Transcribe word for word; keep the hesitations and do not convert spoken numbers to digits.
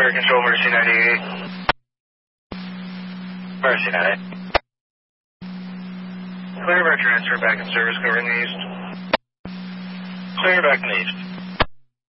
Fire Control, Mercy ninety-eight. Mercy ninety-eight. Clear of our transfer back in service covering the east. Clear back in the east.